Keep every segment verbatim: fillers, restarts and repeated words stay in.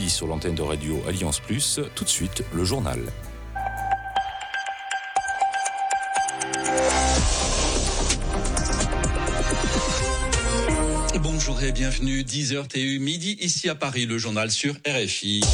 midi sur l'antenne de Radio Alliance Plus. Tout de suite, le journal. Bonjour et bienvenue, dix heures T U, midi ici à Paris, le journal sur R F I.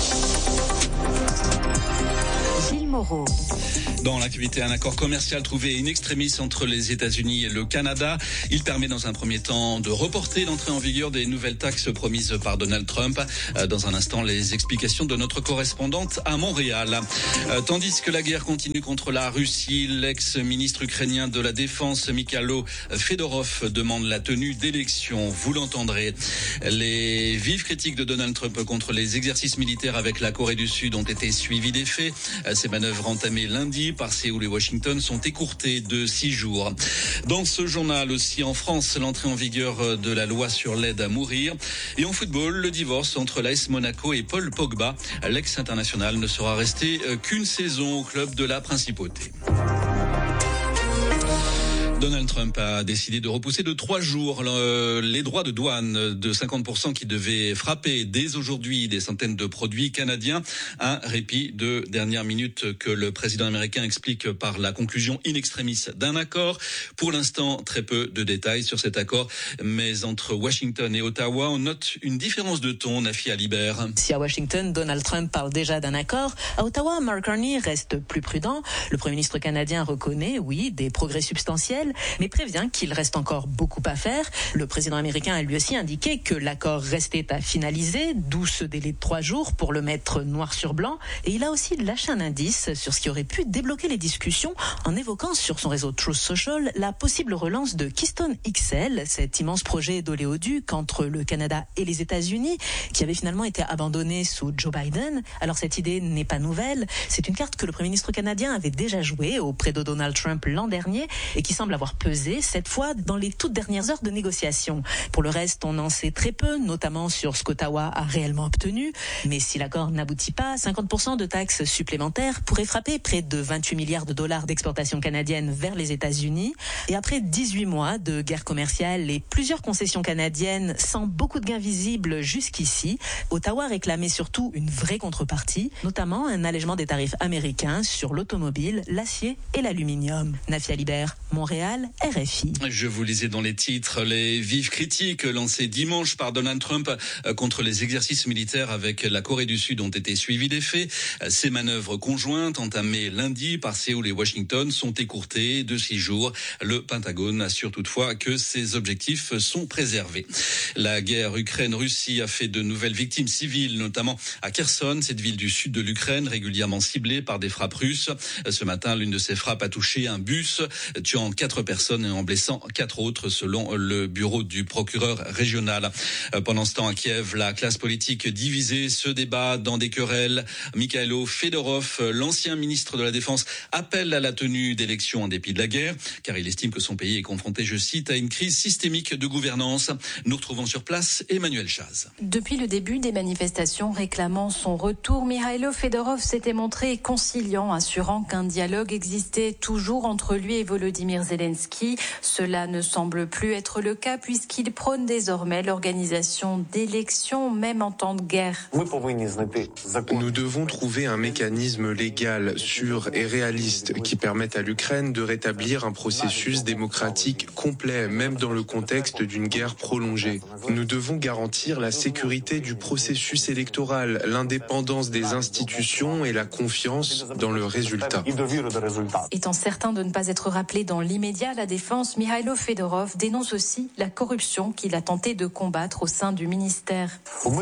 Gilles Moreau. Dans l'activité, un accord commercial trouvé in extremis entre les États-Unis et le Canada. Il permet dans un premier temps de reporter l'entrée en vigueur des nouvelles taxes promises par Donald Trump. Dans un instant, les explications de notre correspondante à Montréal. Tandis que la guerre continue contre la Russie, l'ex-ministre ukrainien de la Défense, Mikhailo Fedorov, demande la tenue d'élections. Vous l'entendrez. Les vives critiques de Donald Trump contre les exercices militaires avec la Corée du Sud ont été suivies des faits. Ces manœuvres entamées lundi par Séoul et Washington sont écourtées de six jours. Dans ce journal aussi, en France, l'entrée en vigueur de la loi sur l'aide à mourir. Et en football, le divorce entre l'A S Monaco et Paul Pogba. L'ex-international ne sera resté qu'une saison au club de la Principauté. Donald Trump a décidé de repousser de trois jours les droits de douane de cinquante pour cent qui devaient frapper dès aujourd'hui des centaines de produits canadiens. Un répit de dernière minute que le président américain explique par la conclusion in extremis d'un accord. Pour l'instant, très peu de détails sur cet accord, mais entre Washington et Ottawa, on note une différence de ton, Nafi Alibert. Si à Washington, Donald Trump parle déjà d'un accord, à Ottawa, Mark Carney reste plus prudent. Le Premier ministre canadien reconnaît, oui, des progrès substantiels, mais prévient qu'il reste encore beaucoup à faire. Le président américain a lui aussi indiqué que l'accord restait à finaliser, d'où ce délai de trois jours pour le mettre noir sur blanc. Et il a aussi lâché un indice sur ce qui aurait pu débloquer les discussions en évoquant sur son réseau Truth Social la possible relance de Keystone X L, cet immense projet d'oléoduc entre le Canada et les États-Unis qui avait finalement été abandonné sous Joe Biden. Alors cette idée n'est pas nouvelle, c'est une carte que le Premier ministre canadien avait déjà jouée auprès de Donald Trump l'an dernier et qui semble avoir pesé cette fois dans les toutes dernières heures de négociation. Pour le reste, on en sait très peu, notamment sur ce qu'Ottawa a réellement obtenu. Mais si l'accord n'aboutit pas, cinquante pour cent de taxes supplémentaires pourraient frapper près de vingt-huit milliards de dollars d'exportation canadienne vers les États-Unis. Et après dix-huit mois de guerre commerciale et plusieurs concessions canadiennes sans beaucoup de gains visibles jusqu'ici, Ottawa réclamait surtout une vraie contrepartie, notamment un allègement des tarifs américains sur l'automobile, l'acier et l'aluminium. Nafi Alibert, Montréal, R F I. Je vous lisais dans les titres les vives critiques lancées dimanche par Donald Trump contre les exercices militaires avec la Corée du Sud ont été suivies des faits. Ces manœuvres conjointes entamées lundi par Séoul et Washington sont écourtées de six jours. Le Pentagone assure toutefois que ces objectifs sont préservés. La guerre Ukraine-Russie a fait de nouvelles victimes civiles, notamment à Kherson, cette ville du sud de l'Ukraine, régulièrement ciblée par des frappes russes. Ce matin, l'une de ces frappes a touché un bus, tuant quatre personnes et en blessant quatre autres, selon le bureau du procureur régional. Pendant ce temps, à Kiev, la classe politique divisée se débat dans des querelles. Mikhailo Fedorov, l'ancien ministre de la Défense, appelle à la tenue d'élections en dépit de la guerre, car il estime que son pays est confronté, je cite, à une crise systémique de gouvernance. Nous retrouvons sur place Emmanuel Chaz. Depuis le début des manifestations réclamant son retour, Mikhailo Fedorov s'était montré conciliant, assurant qu'un dialogue existait toujours entre lui et Volodymyr Zelensky. Cela ne semble plus être le cas puisqu'il prône désormais l'organisation d'élections, même en temps de guerre. Nous devons trouver un mécanisme légal, sûr et réaliste qui permette à l'Ukraine de rétablir un processus démocratique complet, même dans le contexte d'une guerre prolongée. Nous devons garantir la sécurité du processus électoral, l'indépendance des institutions et la confiance dans le résultat. Étant certain de ne pas être rappelé dans l'immédiat, la défense, Mikhailo Fedorov dénonce aussi la corruption qu'il a tenté de combattre au sein du ministère.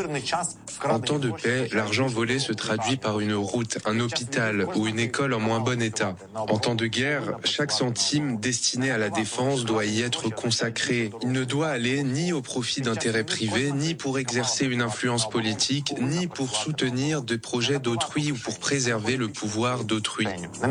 En temps de paix, l'argent volé se traduit par une route, un hôpital ou une école en moins bon état. En temps de guerre, chaque centime destiné à la défense doit y être consacré. Il ne doit aller ni au profit d'intérêts privés, ni pour exercer une influence politique, ni pour soutenir des projets d'autrui ou pour préserver le pouvoir d'autrui.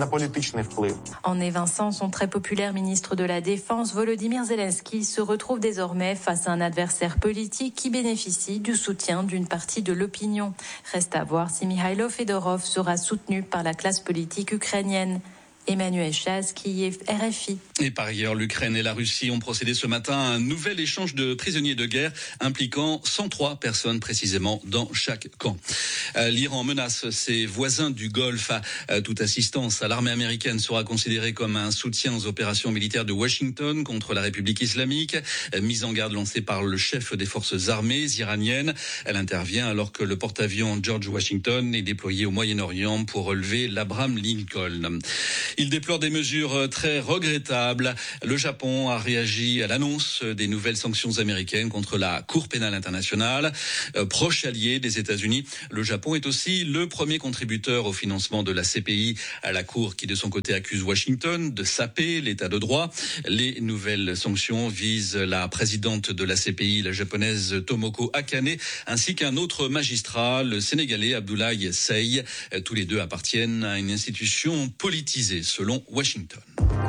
En évinçant son très populaire ministre de la Défense, Volodymyr Zelensky se retrouve désormais face à un adversaire politique qui bénéficie du soutien d'une partie de l'opinion. Reste à voir si Mikhailo Fedorov sera soutenu par la classe politique ukrainienne. Emmanuel Chaz, qui est R F I. Et par ailleurs, l'Ukraine et la Russie ont procédé ce matin à un nouvel échange de prisonniers de guerre impliquant cent trois personnes précisément dans chaque camp. Euh, L'Iran menace ses voisins du Golfe. Euh, toute assistance à l'armée américaine sera considérée comme un soutien aux opérations militaires de Washington contre la République islamique. Euh, mise en garde lancée par le chef des forces armées iraniennes. Elle intervient alors que le porte-avions George Washington est déployé au Moyen-Orient pour relever l'Abraham Lincoln. Il déplore des mesures très regrettables. Le Japon a réagi à l'annonce des nouvelles sanctions américaines contre la Cour pénale internationale. Euh, proche allié des États-Unis, le Japon est aussi le premier contributeur au financement de la C P I à la Cour qui de son côté accuse Washington de saper l'état de droit. Les nouvelles sanctions visent la présidente de la C P I, la japonaise Tomoko Akane, ainsi qu'un autre magistrat, le sénégalais Abdoulaye Seye. Tous les deux appartiennent à une institution politisée selon Washington.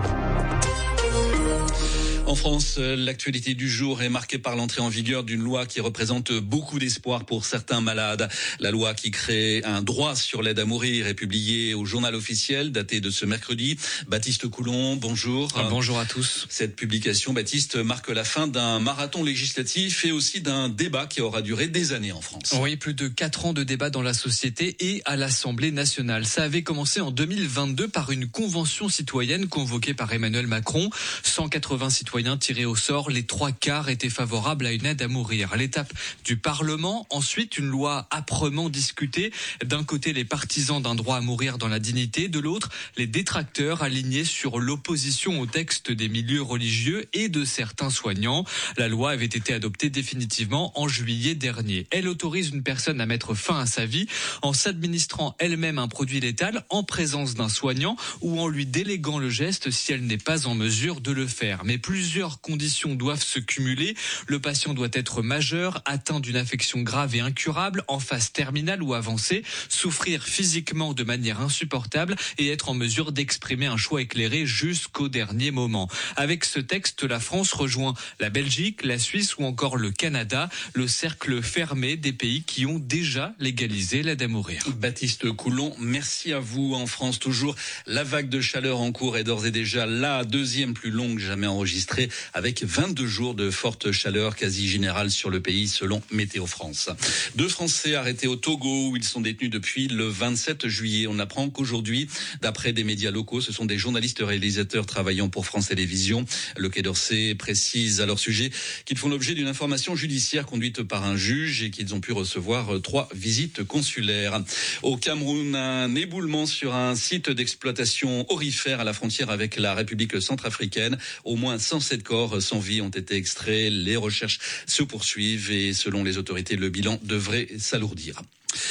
En France, l'actualité du jour est marquée par l'entrée en vigueur d'une loi qui représente beaucoup d'espoir pour certains malades. La loi qui crée un droit sur l'aide à mourir est publiée au journal officiel daté de ce mercredi. Baptiste Coulon, bonjour. Ah, bonjour à tous. Cette publication, Baptiste, marque la fin d'un marathon législatif et aussi d'un débat qui aura duré des années en France. Oui, plus de quatre ans de débat dans la société et à l'Assemblée nationale. Ça avait commencé en deux mille vingt-deux par une convention citoyenne convoquée par Emmanuel Macron. cent quatre-vingts citoyens tirés au sort, les trois quarts étaient favorables à une aide à mourir. À l'étape du Parlement, ensuite une loi âprement discutée. D'un côté, les partisans d'un droit à mourir dans la dignité, de l'autre, les détracteurs alignés sur l'opposition au texte des milieux religieux et de certains soignants. La loi avait été adoptée définitivement en juillet dernier. Elle autorise une personne à mettre fin à sa vie en s'administrant elle-même un produit létal en présence d'un soignant ou en lui déléguant le geste si elle n'est pas en mesure de le faire. Mais plusieurs conditions doivent se cumuler. Le patient doit être majeur, atteint d'une affection grave et incurable, en phase terminale ou avancée, souffrir physiquement de manière insupportable et être en mesure d'exprimer un choix éclairé jusqu'au dernier moment. Avec ce texte, la France rejoint la Belgique, la Suisse ou encore le Canada, le cercle fermé des pays qui ont déjà légalisé l'aide à mourir. Baptiste Coulon, merci à vous. En France, toujours, la vague de chaleur en cours est d'ores et déjà la deuxième plus longue jamais enregistrée, avec vingt-deux jours de forte chaleur quasi générale sur le pays selon Météo France. Deux Français arrêtés au Togo où ils sont détenus depuis le vingt-sept juillet. On apprend qu'aujourd'hui, d'après des médias locaux, ce sont des journalistes réalisateurs travaillant pour France Télévisions. Le Quai d'Orsay précise à leur sujet qu'ils font l'objet d'une information judiciaire conduite par un juge et qu'ils ont pu recevoir trois visites consulaires. Au Cameroun, un éboulement sur un site d'exploitation aurifère à la frontière avec la République centrafricaine. Au moins cent sept corps sans vie ont été extraits. Les recherches se poursuivent et selon les autorités, le bilan devrait s'alourdir.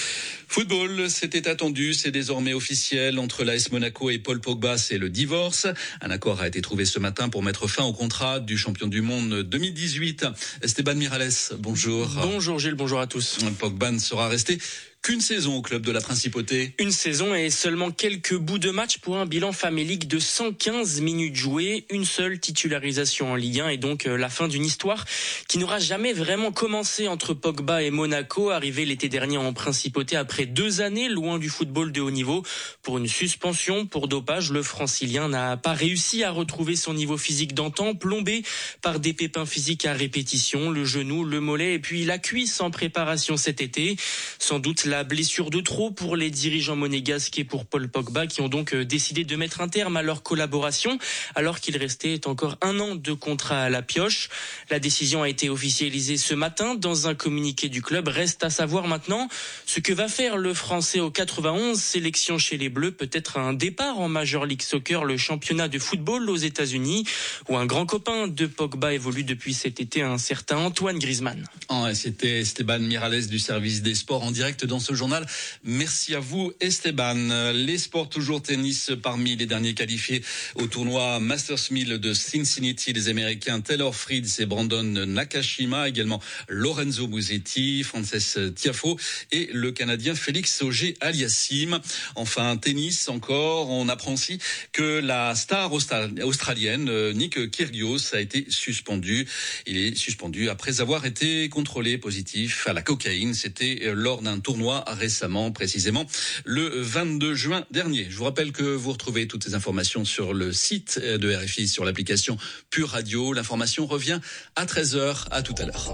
Football, c'était attendu, c'est désormais officiel. Entre l'A S Monaco et Paul Pogba, c'est le divorce. Un accord a été trouvé ce matin pour mettre fin au contrat du champion du monde deux mille dix-huit. Esteban Miralles, bonjour. Bonjour Gilles, bonjour à tous. Pogba ne sera resté qu'une saison au club de la Principauté. Une saison et seulement quelques bouts de match pour un bilan famélique de cent quinze minutes jouées. Une seule titularisation en Ligue un et donc la fin d'une histoire qui n'aura jamais vraiment commencé entre Pogba et Monaco, arrivé l'été dernier en Principauté après deux années loin du football de haut niveau. Pour une suspension pour dopage, le francilien n'a pas réussi à retrouver son niveau physique d'antan, plombé par des pépins physiques à répétition, le genou, le mollet et puis la cuisse en préparation cet été. Sans doute la blessure de trop pour les dirigeants monégasques et pour Paul Pogba qui ont donc décidé de mettre un terme à leur collaboration alors qu'il restait encore un an de contrat à la pioche. La décision a été officialisée ce matin dans un communiqué du club. Reste à savoir maintenant ce que va faire le Français au quatre-vingt-onze, sélection chez les Bleus, peut-être un départ en Major League Soccer, le championnat de football aux États-Unis, où un grand copain de Pogba évolue depuis cet été, un certain Antoine Griezmann. Oh, c'était Esteban Miralles du service des sports en direct dans ce journal. Merci à vous Esteban. Les sports toujours tennis parmi les derniers qualifiés au tournoi Masters mille de Cincinnati, les Américains Taylor Fritz et Brandon Nakashima, également Lorenzo Musetti, Frances Tiafoe et le Canadien Félix Auger-Aliassime. Enfin, tennis encore, on apprend aussi que la star australienne Nick Kyrgios a été suspendu. Il est suspendu après avoir été contrôlé positif à la cocaïne. C'était lors d'un tournoi mois récemment, précisément le vingt-deux juin dernier. Je vous rappelle que vous retrouvez toutes ces informations sur le site de R F I, sur l'application Pure Radio. L'information revient à treize heures. À tout à l'heure.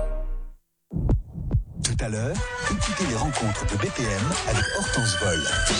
Tout à l'heure, écoutez les rencontres de B P M avec Hortense Vol.